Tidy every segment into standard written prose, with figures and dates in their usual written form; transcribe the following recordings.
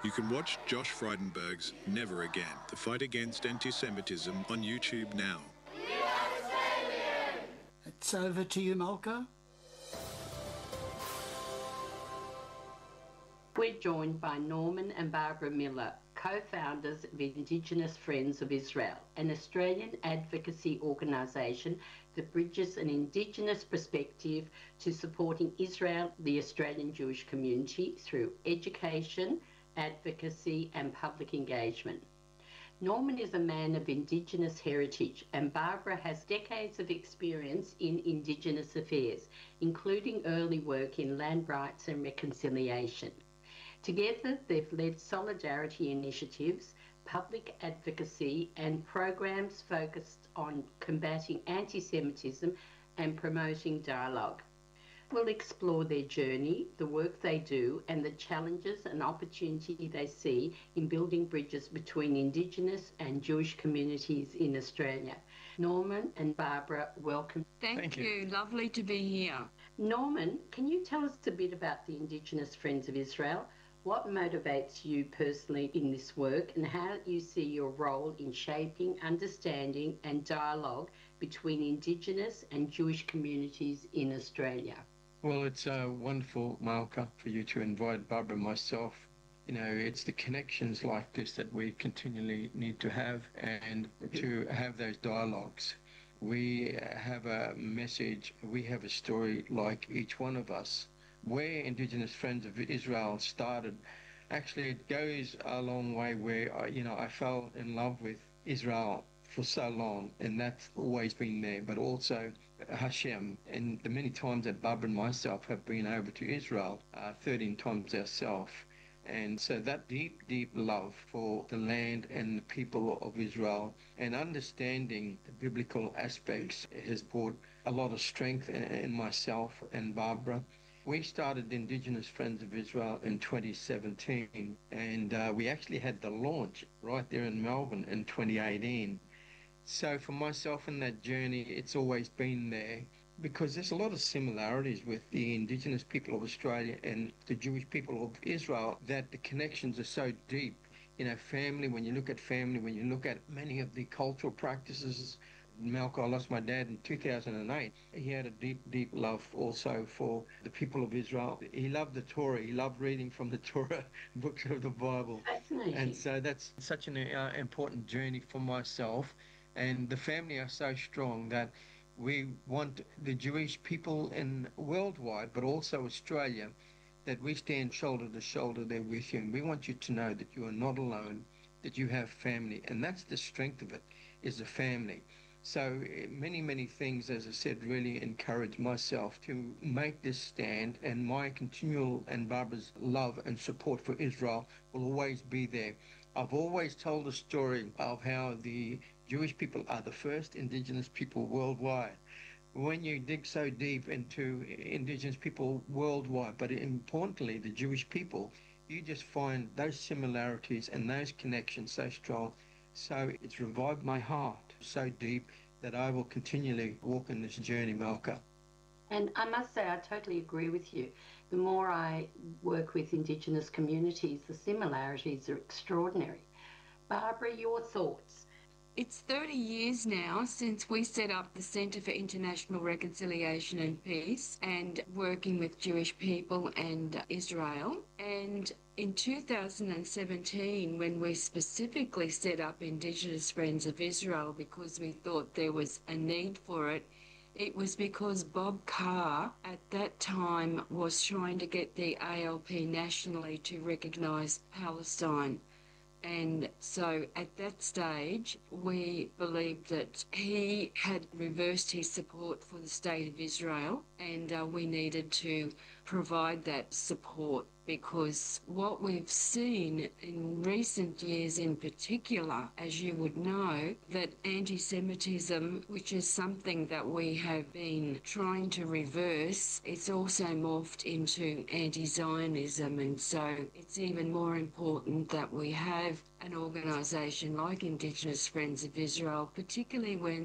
You can watch Josh Frydenberg's Never Again, the fight against anti-Semitism on YouTube now. It's over to you, Malka. We're joined by Norman and Barbara Miller, co-founders of Indigenous Friends of Israel, an Australian advocacy organisation that bridges an Indigenous perspective to supporting Israel, the Australian Jewish community, through education, advocacy and public engagement. Norman is a man of Indigenous heritage and Barbara has decades of experience in Indigenous affairs, including early work in land rights and reconciliation. Together, they've led solidarity initiatives, public advocacy and programs focused on combating anti-Semitism and promoting dialogue. We'll explore their journey, the work they do and the challenges and opportunity they see in building bridges between Indigenous and Jewish communities in Australia. Norman and Barbara, welcome. Thank you. Lovely to be here. Norman, can you tell us a bit about the Indigenous Friends of Israel? What motivates you personally in this work and how you see your role in shaping understanding and dialogue between Indigenous and Jewish communities in Australia? Well, it's wonderful, Malka, for you to invite Barbara and myself. You know, it's the connections like this that we continually need to have and to have those dialogues. We have a message, we have a story like each one of us. Where Indigenous Friends of Israel started, actually it goes a long way where, I fell in love with Israel for so long, and that's always been there, but also Hashem, and the many times that Barbara and myself have been over to Israel, 13 times ourselves. And so that deep love for the land and the people of Israel and understanding the biblical aspects has brought a lot of strength in myself and Barbara. We started Indigenous Friends of Israel in 2017, and we actually had the launch right there in Melbourne in 2018. So for myself in that journey, it's always been there because there's a lot of similarities with the Indigenous people of Australia and the Jewish people of Israel, that the connections are so deep. Family, when you look at family, when you look at many of the cultural practices. Malka, I lost my dad in 2008. He had a deep love also for the people of Israel. He loved the Torah. He loved reading from the Torah, books of the Bible. Fascinating. And so that's such an important journey for myself. And the family are so strong that we want the Jewish people in worldwide, but also Australia, that we stand shoulder to shoulder there with you. And we want you to know that you are not alone, that you have family. And that's the strength of it, is the family. So many things, as I said, really encourage myself to make this stand, and my continual and Barbara's love and support for Israel will always be there. I've always told the story of how the Jewish people are the first Indigenous people worldwide. When you dig so deep into Indigenous people worldwide, but importantly the Jewish people, you just find those similarities and those connections so strong. So it's revived my heart so deep that I will continually walk in this journey, Malka. And I must say, I totally agree with you. The more I work with Indigenous communities, the similarities are extraordinary. Barbara, your thoughts? It's 30 years now since we set up the Centre for International Reconciliation and Peace and working with Jewish people and Israel. And in 2017, when we specifically set up Indigenous Friends of Israel because we thought there was a need for it, it was because Bob Carr at that time was trying to get the ALP nationally to recognise Palestine. And so at that stage, we believed that he had reversed his support for the State of Israel, and we needed to provide that support, because what we've seen in recent years in particular, as you would know, that anti-Semitism, which is something that we have been trying to reverse, it's also morphed into anti-Zionism. And so it's even more important that we have an organisation like Indigenous Friends of Israel, particularly when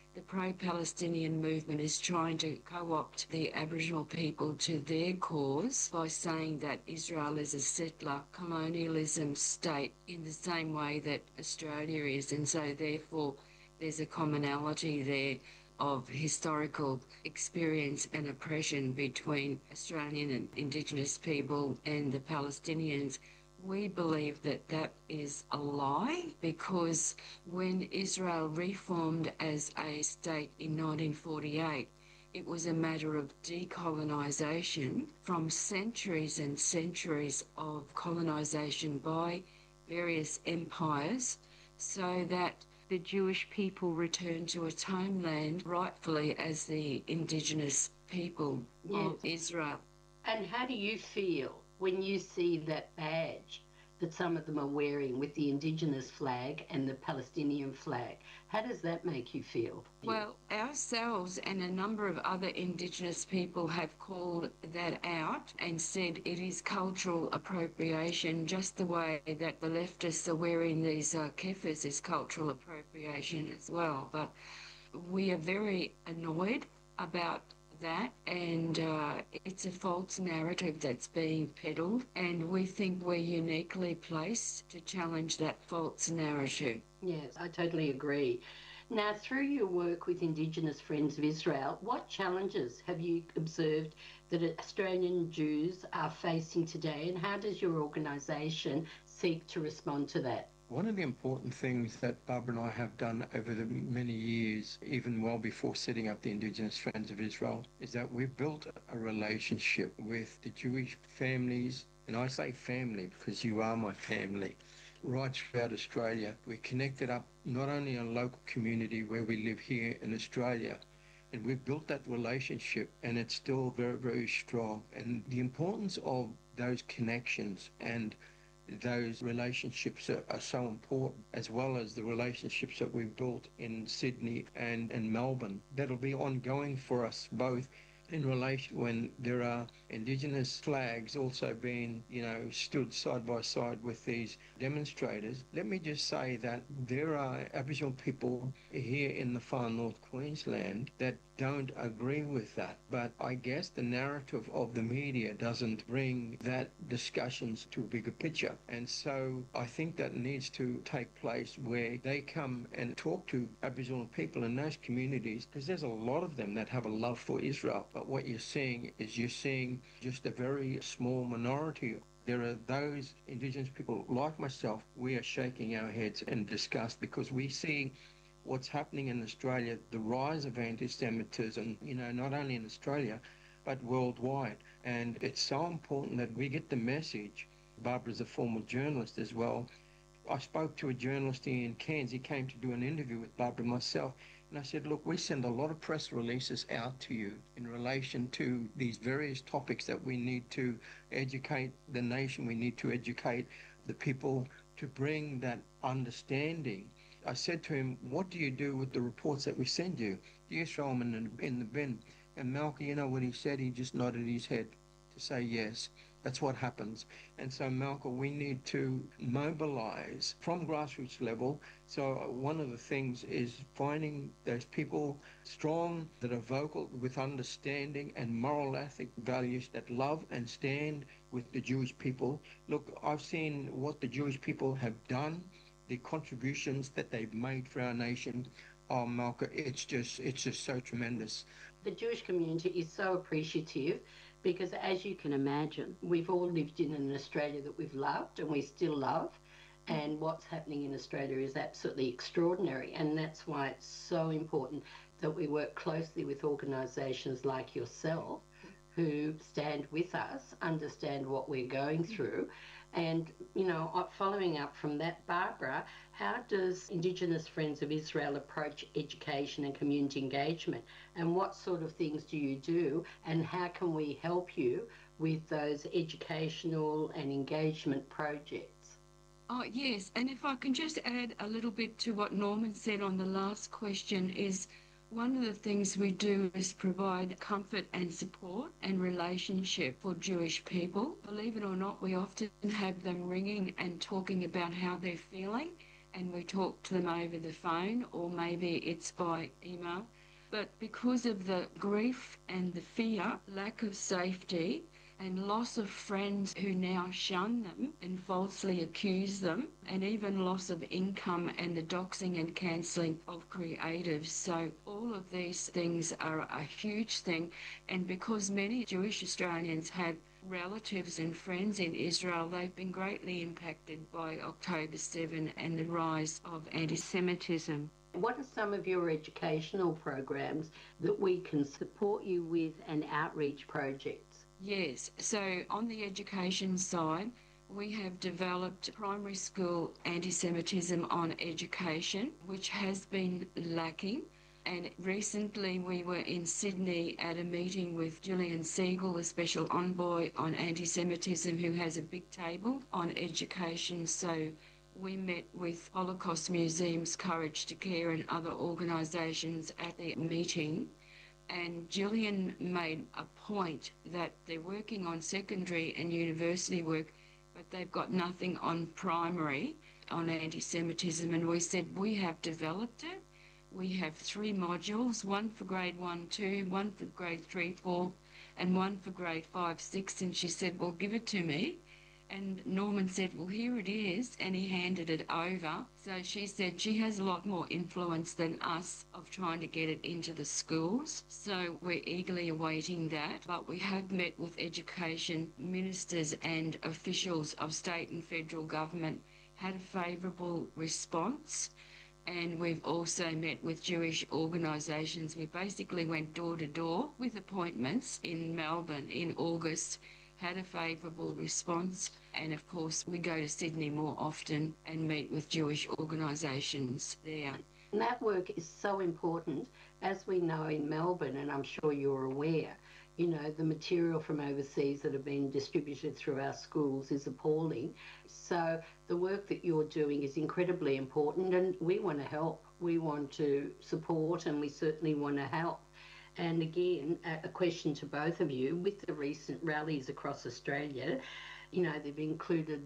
the pro-Palestinian movement is trying to co-opt the Aboriginal people to their cause by saying that Israel is a settler colonialism state in the same way that Australia is, and so therefore there's a commonality there of historical experience and oppression between Australian and Indigenous people and the Palestinians. We believe that that is a lie, because when Israel reformed as a state in 1948, it was a matter of decolonisation from centuries and centuries of colonisation by various empires, so that the Jewish people returned to its homeland rightfully as the Indigenous people of Israel. And how do you feel when you see that badge that some of them are wearing with the Indigenous flag and the Palestinian flag? How does that make you feel? Well, ourselves and a number of other Indigenous people have called that out and said it is cultural appropriation, just the way that the leftists are wearing these keffers is cultural appropriation as well. But we are very annoyed about that, and it's a false narrative that's being peddled, and we think we're uniquely placed to challenge that false narrative. Yes, I totally agree. Now, through your work with Indigenous Friends of Israel, what challenges have you observed that Australian Jews are facing today, and how does your organisation seek to respond to that? One of the important things that Barbara and I have done over the many years, even well before setting up the Indigenous Friends of Israel, is that we've built a relationship with the Jewish families, and I say family because you are my family, right throughout Australia. We're connected up not only in a local community where we live here in Australia, and we've built that relationship, and it's still very, very strong. And the importance of those connections and those relationships are so important, as well as the relationships that we've built in Sydney and in Melbourne. That'll be ongoing for us both in relation when there are Indigenous flags also being, stood side by side with these demonstrators. Let me just say that there are Aboriginal people here in the far north Queensland that don't agree with that. But I guess the narrative of the media doesn't bring that discussions to a bigger picture. And so I think that needs to take place where they come and talk to Aboriginal people in those communities, because there's a lot of them that have a love for Israel. But what you're seeing is just a very small minority. There are those Indigenous people like myself, we are shaking our heads in disgust because we see what's happening in Australia, the rise of anti-Semitism, not only in Australia, but worldwide. And it's so important that we get the message. Barbara's a former journalist as well. I spoke to a journalist here in Cairns. He came to do an interview with Barbara and myself. And I said, look, we send a lot of press releases out to you in relation to these various topics that we need to educate the nation. We need to educate the people to bring that understanding. I said to him, what do you do with the reports that we send you? Do you throw them in the bin? And Malcolm, you know what he said? He just nodded his head to say yes. That's what happens. And so, Malcolm, we need to mobilize from grassroots level. So one of the things is finding those people strong, that are vocal with understanding and moral ethic values, that love and stand with the Jewish people. Look, I've seen what the Jewish people have done, the contributions that they've made for our nation. Oh, Malcolm, it's just so tremendous. The Jewish community is so appreciative because, as you can imagine, we've all lived in an Australia that we've loved and we still love, and what's happening in Australia is absolutely extraordinary, and that's why it's so important that we work closely with organisations like yourself who stand with us, understand what we're going through. And, following up from that, Barbara, how does Indigenous Friends of Israel approach education and community engagement? And what sort of things do you do? And how can we help you with those educational and engagement projects? Oh, yes. And if I can just add a little bit to what Norman said on the last question is, one of the things we do is provide comfort and support and relationship for Jewish people. Believe it or not, we often have them ringing and talking about how they're feeling and we talk to them over the phone, or maybe it's by email. But because of the grief and the fear, lack of safety, and loss of friends who now shun them and falsely accuse them, and even loss of income and the doxing and cancelling of creatives. So all of these things are a huge thing. And because many Jewish Australians have relatives and friends in Israel, they've been greatly impacted by October 7 and the rise of anti-Semitism. What are some of your educational programs that we can support you with and outreach projects? Yes, so on the education side, we have developed primary school anti-Semitism on education, which has been lacking. And recently we were in Sydney at a meeting with Gillian Siegel, the Special Envoy on Anti-Semitism, who has a big table on education. So we met with Holocaust Museums, Courage to Care and other organisations at the meeting. And Gillian made a point that they're working on secondary and university work, but they've got nothing on primary on anti-Semitism. And we said, we have developed it. We have 3 modules, one for grade 1, 2, one for grade 3, 4, and one for grade 5, 6. And she said, well, give it to me. And Norman said, well, here it is, and he handed it over. So she said she has a lot more influence than us of trying to get it into the schools. So we're eagerly awaiting that. But we have met with education ministers and officials of state and federal government, had a favourable response. And we've also met with Jewish organisations. We basically went door to door with appointments in Melbourne in August, had a favourable response, and of course we go to Sydney more often and meet with Jewish organisations there. And that work is so important, as we know in Melbourne, and I'm sure you're aware, you know, the material from overseas that have been distributed through our schools is appalling. So the work that you're doing is incredibly important, and we want to help. We want to support, and we certainly want to help. And again, a question to both of you, with the recent rallies across Australia, you know, they've included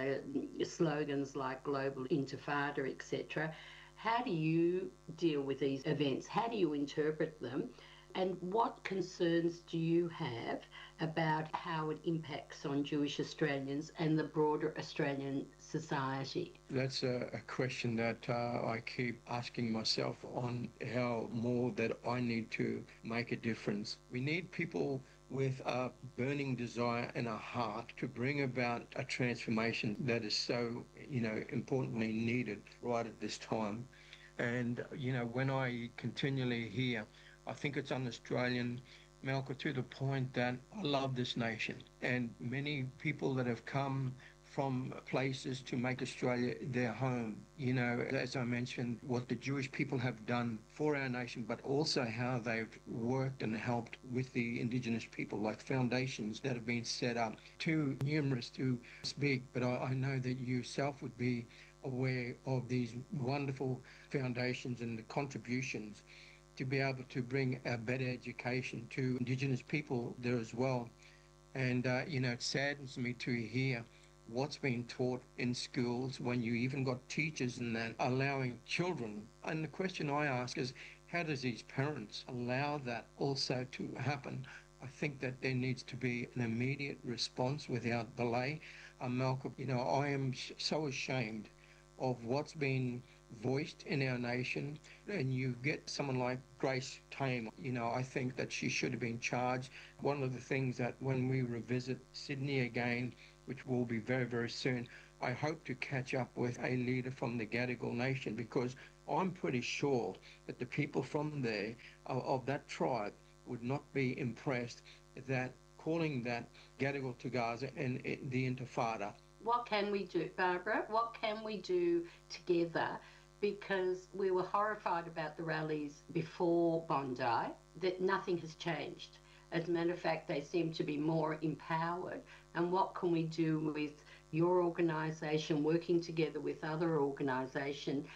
slogans like Global Intifada, etc. How do you deal with these events? How do you interpret them? And what concerns do you have about how it impacts on Jewish Australians and the broader Australian society? That's a question that I keep asking myself on how more that I need to make a difference. We need people with a burning desire and a heart to bring about a transformation that is so, importantly needed right at this time. And, when I continually hear, I think it's un-Australian, Malcolm, to the point that I love this nation. And many people that have come from places to make Australia their home, as I mentioned, what the Jewish people have done for our nation, but also how they've worked and helped with the Indigenous people, like foundations that have been set up, too numerous to speak, but I know that you yourself would be aware of these wonderful foundations and the contributions to be able to bring a better education to Indigenous people there as well. And, it saddens me to hear what's being taught in schools when you even got teachers and that allowing children. And the question I ask is, how does these parents allow that also to happen? I think that there needs to be an immediate response without delay. Malcolm, I am so ashamed of what's been voiced in our nation, and you get someone like Grace Tame, I think that she should have been charged. One of the things that when we revisit Sydney again, which will be very, very soon, I hope to catch up with a leader from the Gadigal Nation, because I'm pretty sure that the people from there, of that tribe, would not be impressed that calling that Gadigal to Gaza and the Intifada. What can we do, Barbara? What can we do together? Because we were horrified about the rallies before Bondi, that nothing has changed. As a matter of fact, they seem to be more empowered. And what can we do with your organisation working together with other organisations